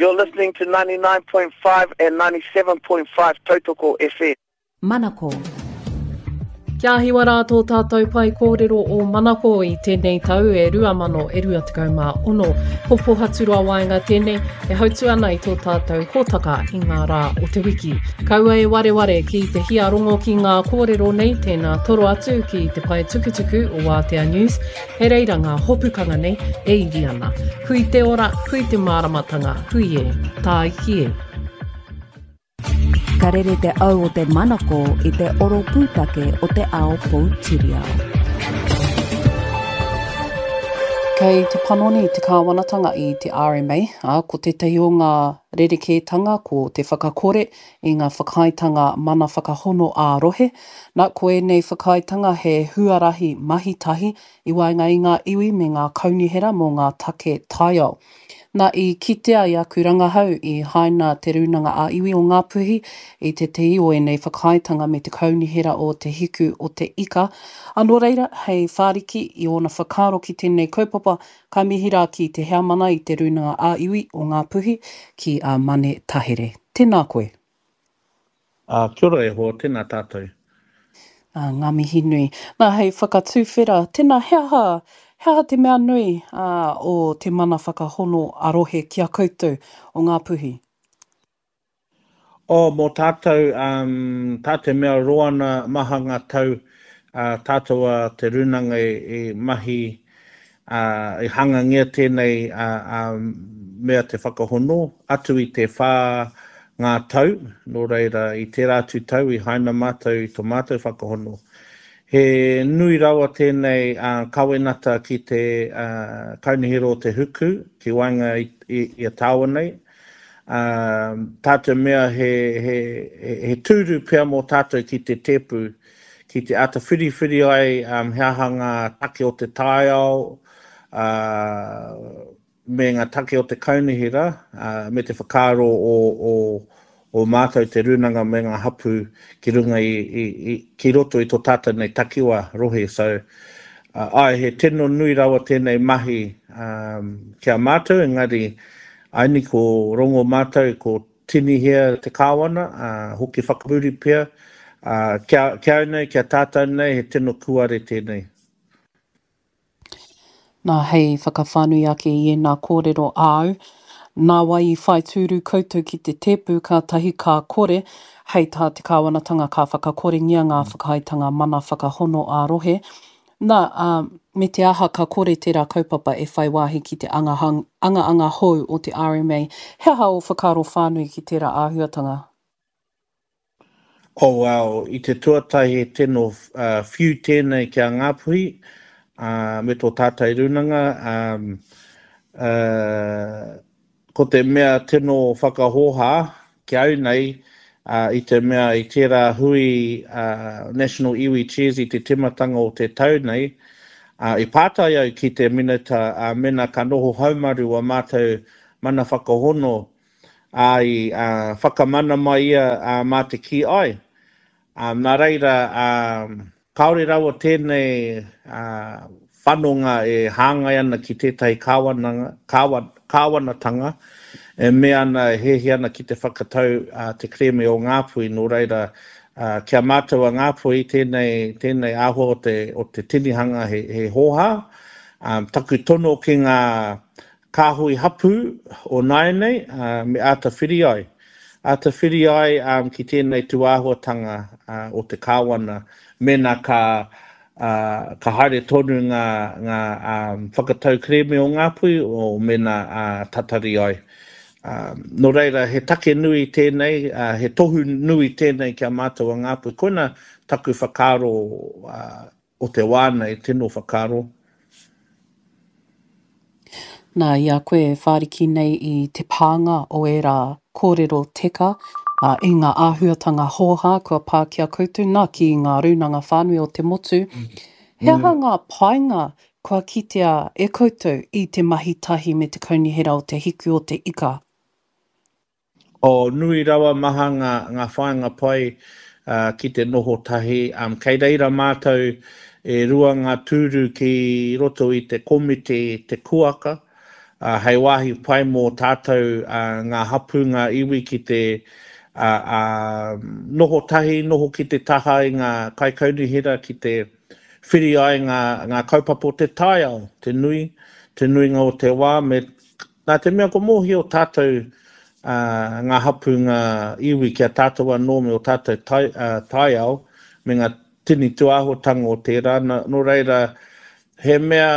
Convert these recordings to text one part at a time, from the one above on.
You're listening to 99.5 and 97.5 Tautoko FM. Manako. Kia hiwa rātou tātou pai kōrero o Manako I tēnei tau e 2026. Hofo haturua waenga tēnei e hautu ana I tō tātou hōtaka I ngā rā o te wiki. Kaua e wareware ki te hia rongo ki ngā kōrero nei tēnā toro atu ki te pai tukutuku o Wātea News. He reira ngā hopukanga nei e iri ana. Hui te ora, hui te māramatanga, hui e, tā iki e. Ka rere te au o te Manako I te oro pūtake o te ao Poutireo. Kei te panoni te kāwanatanga I te RMA, ko te tei o ngā rerekētanga ko te whakakore I ngā whakaitanga mana whakahono ārohe. Nā koe nei whakaitanga he huarahi mahitahi I waenga I ngā iwi me ngā kaunihera mō ngā take taiao. Nā I kitea I aku rangahau I haina te runanga a iwi o ngā puhi I te te iwi nei whakaitanga me te kaunihera o te hiku o te ika. Anō reira, hei whāriki I ona whakaro ki tēnei kaupapa ka mihira ki te hea mana I te runanga a iwi o ngā puhi ki a Mane Tahere. Tēnā koe. Kia ora e ho, tēnā tātou. Ngā mihi nui. Nā hei whakatūwhera, tēnā hea te mea nui o te mana whakahono arohe kia koutou o ngā puhi? Mō tātou, tā te mea roana maha ngā tau, tātou te runanga I mahi, I hanga ngia tēnei mea te whakahono, atu I te whā ngā tau, nō reira I te rātu tau, I haina mātou I tō mātou whakahono. He nui rawa tēnei kawenata ki te kaunihero o te huku, ki wainga I a tāua nei. Tātou mea he tūru pia mō tātou ki te tepu, ki te ata whiri ai hea ngā take o te taiao, me ngā take o te kaunihera, me te whakaro o mātou te runanga me ngā hapu ki runga ki roto I tō tātou nei takiwa rohe. So, ai he tino nui rawa tēnei mahi kia mātou, engari aini ko rongo mātou ko tini hea te kāwana, hoki whakapuri pia, kia nei, kia tātou nei, he tino kuare tēnei. Nā hei whakawhanui ake I nā kōrero au, nā wai I whai tūru koutou ki te tepu ka tahi ka kore, hei tā te kāwanatanga ka whakakore ngia ngā whakaitanga mana whakahono ārohe. Nā, me te aha ka kore tērā kaupapa e whai wāhi ki te anga hou o te RMA, hea o whakaro whānui ki tērā āhuatanga? Wow, I te tuatai he tino whiu tēnei kia ngāpuhi, me tō tātai runanga, ko te mea tino whakahoha ki au nei I te mea I tērā hui National Iwi Chairs I te timatanga o te tau nei. I pātai au ki te minata mena ka noho haumaru a mātou mana whakahono ai whakamana mai ia mā te ki ai. Nā reira, kaore rawa tēnei whanonga e hāngai ana ki tētai kāwanatanga, e mea ana hehi ana ki te whakatau te kreme o ngāpui, nō reira kia mātua ngāpui tēnei aho o te tinihanga he hoha, taku tono ki ngā kāhui hapu o naenei, me ata whiri ai. Ata whiri ai ki tēnei tuāhuatanga o te kāwana, mena ka haere tonu ngā whakatau kreme o ngāpui o mena tatari ai. Nō reira, he take nui tēnei, he tohu nui tēnei kia mātua ngāpui. Koina taku whakaro o te wāna e tino whakaro. Nā, ia koe whāriki nei I te pānga o e rā kōrero teka, I ngā āhuatanga hoha, kua pā kia koutou, nā ki ngā runanga whānui o te motu. Hea ngā painga kua kitea e koutou I te mahitahi me te kaunihera o te hiku o te ika? Nui rawa maha ngā whainga pai ki te noho tahi. Kei reira mātou e rua ngā tūru ki roto I te komite te kuaka. hei wahi pai mō tātou ngā hapu, ngā iwi ki te noho tahi, noho ki te taha i ngā kaikaunihira ki te whiri ai ngā kaupapa o te tai au, te nuinga o te wā, me nā te mea ko mōhi o tātou ngā hapu, ngā iwi kia tātou anō me o tātou tai au, me ngā tini tuahotanga o tērā. No reira, he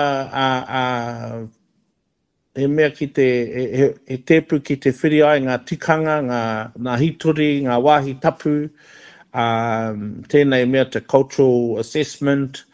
mea ki te, he tepu ki te whiri ai ngā tikanga, ngā hituri, ngā wāhi tapu, tēnei mea te cultural assessments,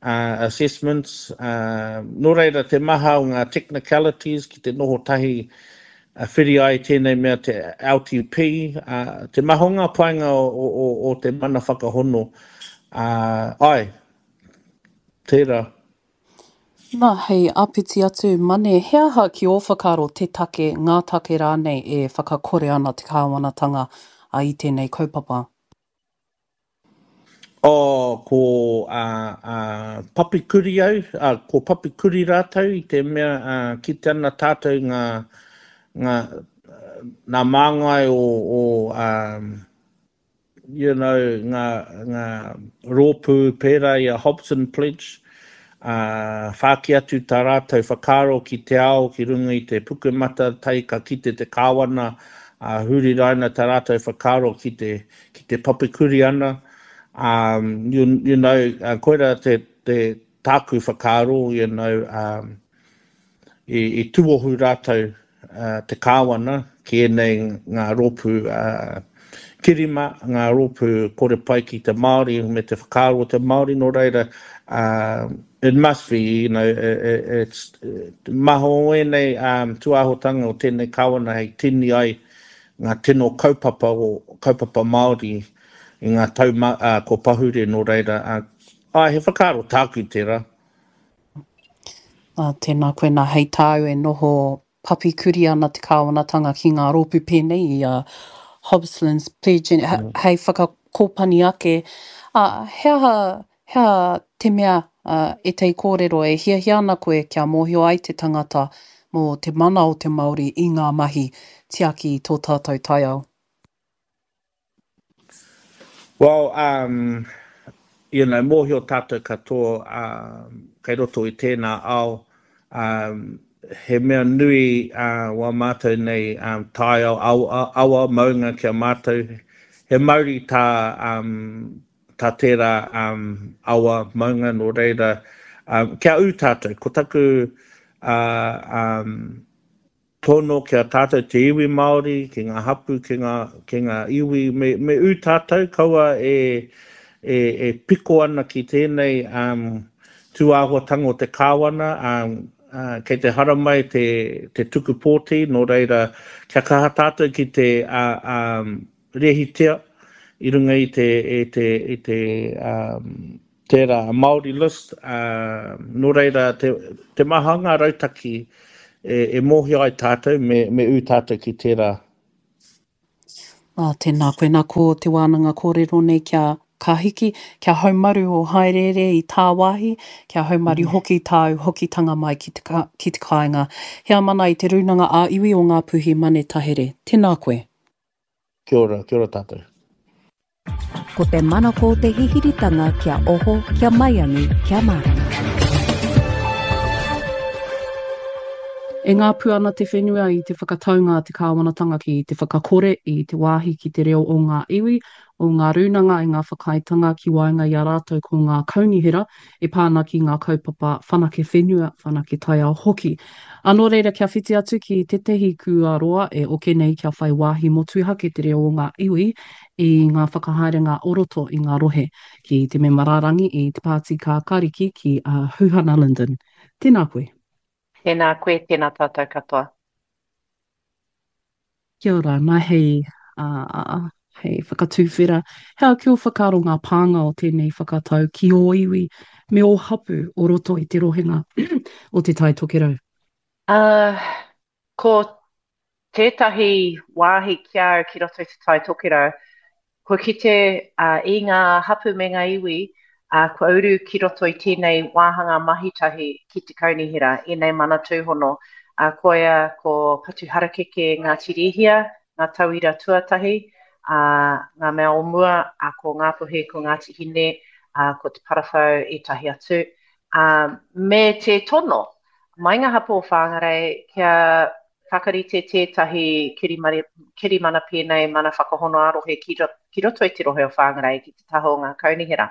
no reira te maha o ngā technicalities ki te noho tahi whiri ai tēnei mea te LTP, te mahonga painga o te mana whakahono. Ai, tērā. Nā, hei, apiti atu mane, hea ha ki o whakaro te take, ngā take rānei e whakakore ana te kāwanatanga i tēnei kaupapa? Ko papikuri au, ko papikuri rātou i te mea ki te ana tātou ngā māngai ngā rōpū pērā i a Hobson Pledge, whāki atu tā rātou whakaro ki te ao, ki runga i te pukemata, taika ki te kāwana, huri raina tā rātou whakaro ki te papikuri ana. Koera te tāku whakaro, i tuohu rātou te kāwana, ki enei ngā rōpū kirima, ngā rōpū kore pai ki te Māori, me te whakaro te Māori, no reira, it must be, it's maho enei tuahotanga o tēnei kāwana hei tini ai ngā tino kaupapa Māori i ngā tau ko pahure no reira. He whakaro tāku tērā. Tēnā koe nā hei tāu e noho papikuri ana te kāwanatanga ki ngā rōpū pēnei i Hobson's Pledge, hei whakakōpani ake. Hea te mea e tei kōrero e hia ana koe kia mōhio ai te tangata mō te mana o te Māori i ngā mahi tiaki i tō tātou tai au? Well, mōhio tātou katoa, kei roto i tēnā ao, he mea nui wā mātou nei tai au, awa maunga kia mātou. He mauri tā tērā awa maunga no reira. Kia u tātou, ko taku tono kia tātou te iwi Māori, ki ngā hapu, ki ngā iwi, me u tātou, kaua e piko ana ki tēnei tuāhuatanga o te kāwana, kei te haramai te tuku pōti, no reira kia kaha tātou ki te rehitea, i runga i te tērā Māori list, no reira te mahanga rautaki e mōhio ai tātou me u tātou ki tērā. Tēnā koe nā ko te wānanga kōrero nei kia kahiki, kia haumaru o haerere i tā wāhi, kia haumaru hoki tāu, hoki tanga mai ki te kāinga. Hea mana i te runanga a iwi o ngā puhi mane tahere. Tēnā koe. Kia ora tātou. Ko te manako te hihiritanga kia oho, kia maiangi, kia marama. E ngā puana te whenua i te whakataunga te kāwanatanga ki te whakakore i te wāhi ki te reo o ngā iwi, o ngā runanga i ngā whakaitanga ki wainga i a rātou ko ngā kaunihira, e pāna ki ngā kaupapa whanake whenua, whanake tai ao hoki. Anō reira kia whiti atu ki te tehi kuaroa e oke nei kia whai wāhi motuha ki te reo o ngā iwi i ngā whakahaerenga oroto i ngā rohe ki te memararangi i te Pāti Kākariki ki Huhana Linden. Tēnā koe. Tēnā koe, tēnā tātou katoa. Kia ora, nā hei whakatūwhera. Hea kia whakaro ngā pānga o tēnei whakatau ki o iwi me o hapu o roto i te rohenga o te tai tokerau? Ko tētahi wāhi kia au ki roto i te tai tokerau, ko kite i ngā hapu me ngā iwi, ko auru ki roto i tēnei wāhanga mahitahi ki te kaunihira, i nei mana tūhono, koia ko patu harakeke ngā tirihia, ngā tauira tuatahi, ngā mea o mua, ko ngā puhe ko ngā tihine, ko te parawhau i tahi atu. Me te tono, mai ngā hapo o whāngarei, kia whakarite tētahi kirimana pēnei mana whakahono arohe ki roto i te rohe o whāngarei ki te taho o ngā kaunihera.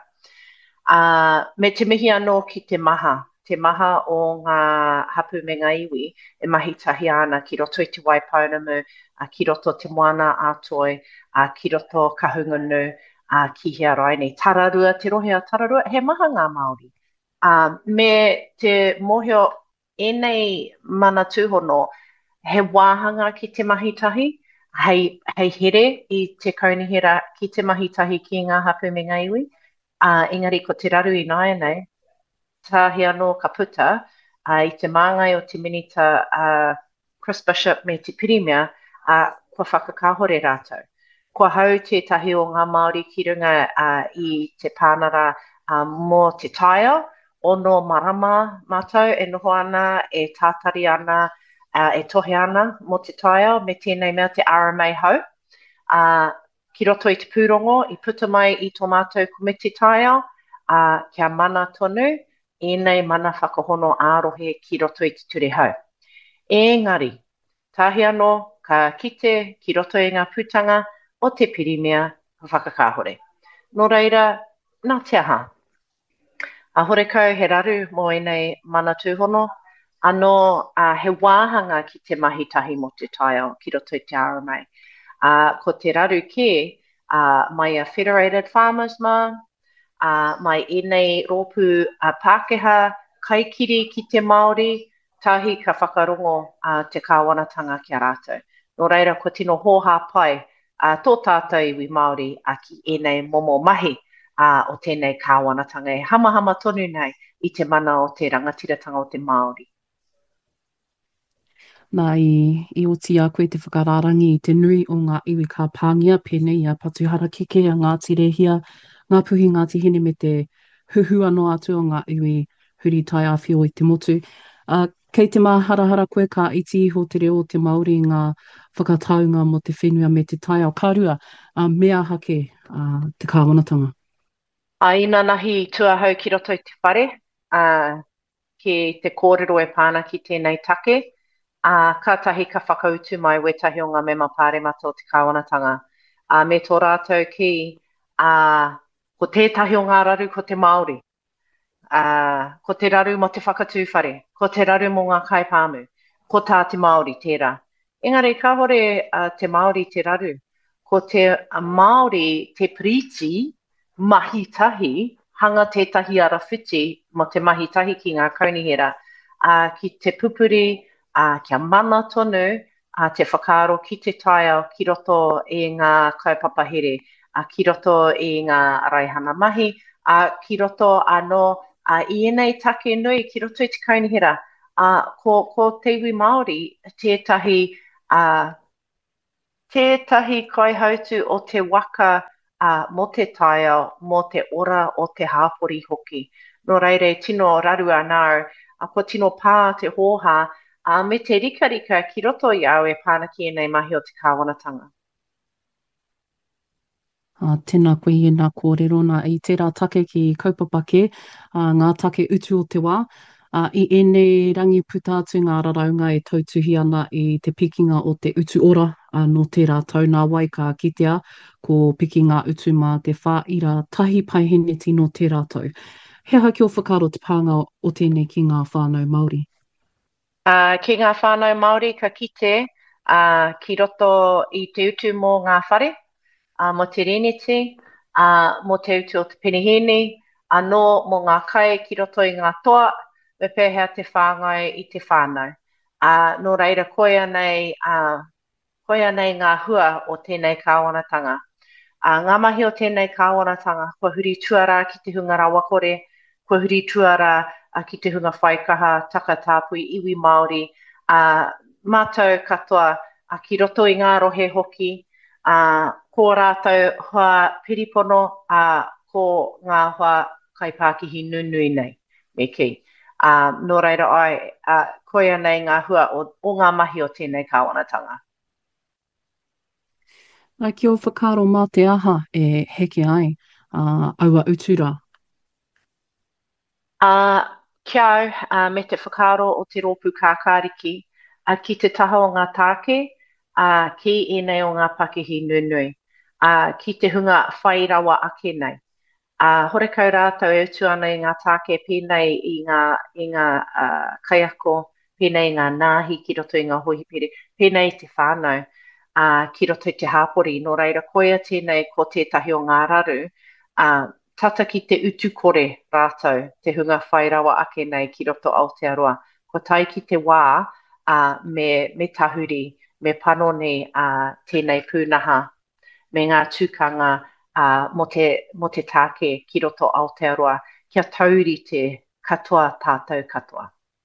Me te mihi anō ki te maha o ngā hapu me ngā iwi, e mahi tahi ana ki roto i te waipaunamu, ki roto te moana ātoi, ki roto kahungunu, ki hea raini. Tararua, te rohe a tararua, he maha ngā Māori. Me te mohio enei mana tūhono, he wāhanga ki te mahitahi, hei here i te kaunihera ki te mahitahi ki ngā hapu me ngā iwi. Engari ko te raru i nāia nei, tahi anō ka puta, i te māngai o te minita Chris Bishop me te pirimia, kua whakakahore rātou. Kua hau tētahi o ngā Māori ki runga i te pānara mō te taia, ono marama mātou e noho ana, e tātari ana, e tohe ana mō te taia, me tēnei mea te RMA hau. Ki roto i te pūrongo, i puta mai i tō mātou komiti taia, kia mana tonu, enei mana whakahono ārohe ki roto i te ture hau. Engari, tahi anō ka kite ki roto i ngā pūtanga o te pirimia whakakahore. Nō reira, nā te aha. Hore kau he raru mō enei mana tūhono, anō he wāhanga ki te mahitahi mo te taia ki roto i te RMA. Ko te raru ke, mai a Federated Farmers ma, mai enei rōpū Pākehā kaikiri ki te Māori, tahi ka whakarongo te kāwanatanga ki a rātou. Nō reira, ko tino hōhā pai tō tātou iwi Māori ki enei momo mahi o tēnei kāwanatanga e hamahama tonu nei i te mana o te rangatiratanga o te Māori. Nā i oti a koe te whakararangi i te nui o ngā iwi ka pāngia pēnei a patu harakeke a ngā tirehia, ngā puhi ngā tihine me te huhu anō atu o ngā iwi huri tai awhio i te motu. Kei te maharahara koe ka iti iho te reo o te Māori ngā whakataunga mo te whenua me te tai ao kārua, mea hake te kāwanatanga. Ina nahi tuahau ki roto i te whare, ki te kōrero e pāna ki tēnei take, kātahi ka whakautu mai wetahi o ngā mema pāremata o te kāwanatanga. Me tō rātou ki, ko tētahi o ngā raru ko te Māori, ko te raru mo te whakatūwhare, ko te raru mo ngā kaipāmu, ko tā te Māori tērā. Engari, ka hore te Māori te raru, ko te Māori te priti mahitahi, hanga tētahi ara whiti mo te mahitahi ki ngā kaunihera, ki te pupuri, kia mana tonu, te whakaaro ki te taia ki roto i ngā kaupapa here, ki roto i ngā raihana mahi, ki roto anō i enei take nui ki roto i te kaunihera. Ko te iwi Māori, tētahi kaihautu o te waka mo te taia, mo te ora o te hāpori hoki. Nō reire, tino raru anau, ko tino pā te hōhā, me te rika ki roto i au e pāna ki enei mahi o te kāwanatanga. Tēnā koe i nā kōrero nā i tērā take ki kaupapake, ngā take utu o te wā. I enei rangi puta atu ngā raraunga e tautuhi ana i te pikinga o te utu ora no tērā tau nā wai ka kitea ko pikinga utu mā te whāira tahi paiheneti no tērā tau. Hea ki o whakaro te pānga o tēnei ki ngā whānau Māori? Ki ngā whānau Māori ka kite ki roto i te utu mō ngā whare, mo te reneti, mo te utu o te penihini, anō mō ngā kai ki roto i ngā toa, me pēhea te whāngai i te whānau. Nō reira koia nei ngā hua o tēnei kāwanatanga. Ngā mahi o tēnei kāwanatanga, kua huri tuara ki te hunga rawakore, kua huri tuara ki te hunga whaikaha, takatāpui, iwi Māori, mātou katoa ki roto i ngā rohe hoki, ko rātou hoa piripono, ko ngā hoa kaipākihi nunui nei, me ki. Nō reira ai, koia nei ngā hua o ngā mahi o tēnei kāwanatanga. Ki o whakaro mā te aha e heke ai aua utura. Kia au, me te whakaro o te rōpū kākāriki, ki te taha o ngā tāke, ki ēnei o ngā pakihi nui. Ki te hunga whai rawa ake nei. Hore kau rātou e utu ana i ngā tāke pēnei i ngā kaiako, pēnei i ngā nāhi ki roto i ngā hohipere, pēnei te whānau ki roto i te hāpori. Nō reira koia tēnei ko tētahi o ngā raru, tata ki te utu kore rātou, te hunga whai rawa ake nei ki roto Aotearoa. Ko tai ki te wā me tahuri, me panoni tēnei pūnaha, me ngā tūkanga mo te tāke ki roto Aotearoa, kia tauri te katoa tātou katoa.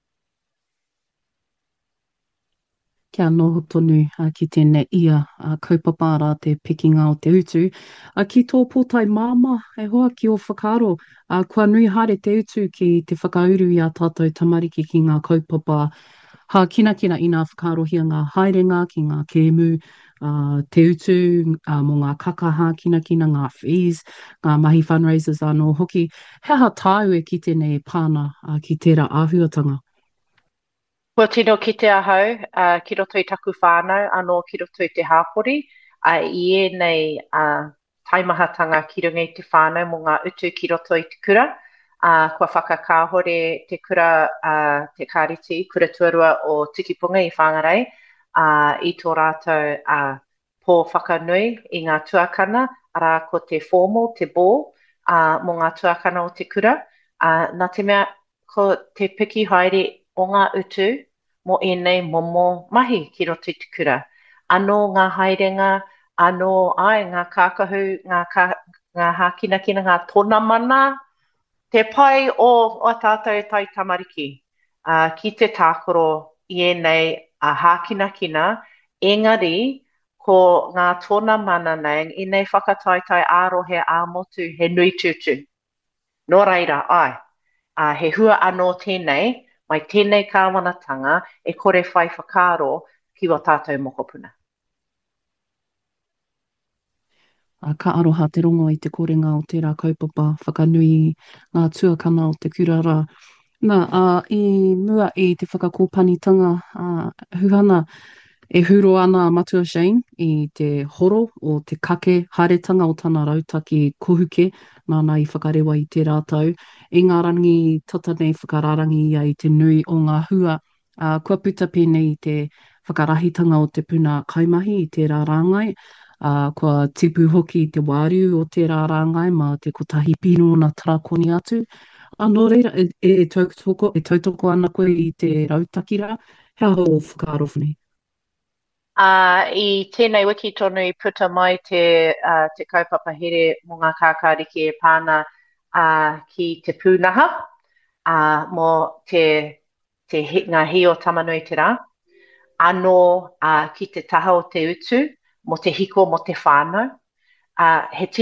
Kia noho tonu ki tēnei ia kaupapa rā te pekinga o te utu. Ki tō pōtai māma, e hoa ki o whakaro, kua nui haere te utu ki te whakauru i a tātou tamariki ki ngā kaupapa. Kina i ngā whakarohia ngā haerenga ki ngā kēmu, te utu mō ngā kakaha, kina ngā fees, ngā mahi fundraisers anō hoki. Hea tāu e ki tēnei pāna ki tērā āhuatanga. Kua tino ki te ahau, ki roto i taku whānau, anō ki roto i te hāpori, i ēnei taimahatanga ki runga i te whānau mō ngā utu ki roto i te kura. Kua whakakāhore te kura, te kāriti, kura tuarua o Tikipunga i Whangarei, i tō rātou pō whakanui i ngā tuakana, arā ko te formal, te bō, mō ngā tuakana o te kura. Nā te mea, ko te piki haere o ngā utu, mo ēnei momo mahi ki roto i te kura. Anō ngā haerenga, anō ngā kākahu, ngā hākinakina, ngā tōna mana, te pai o tātou tai tamariki. Ki te tākoro i ēnei hākinakina, engari ko ngā tōna mana nei, i nei whakataitai ārohe āmotu he nui tūtu. Nō reira, he hua anō tēnei, mai tēnei kāwanatanga e kore whai whakaro ki o tātou mokopuna. Ka aroha te rongo i te korenga o tērā kaupapa, whakanui ngā tuakana o te kurara. I mua i te whakakōpanitanga huhana, e huro ana Matua Shane i te horo o te kake haeretanga o tana rautaki kohuke, nāna i whakarewa i te rātau. I ngā rangi tata nei whakararangi ia i te nui o ngā hua, kua puta pēnei i te whakarahitanga o te puna kaimahi i tērā rāngai, kua tipu hoki i te wāriu o tērā rāngai ma te kotahi pino na tarakoni atu. Anō reira, e tautoko ana koe i te rautakira, hea ho whakaro whani. I tēnei wiki tonu i puta mai te kaupapa here mō ngā kākāriki e pāna ki te pūnaha, mō ngā hi o tamanui te rā, anō ki te taha o te utu, mo te hiko mo te whānau, he